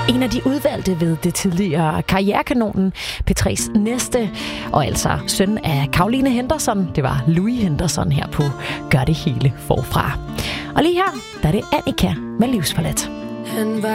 En af de udvalgte ved det tidligere Karrierekanonen, P3's næste, og altså søn af Caroline Henderson. Det var Louis Henderson her på Gør det hele forfra. Og lige her, der er det Annika med Livsforladt.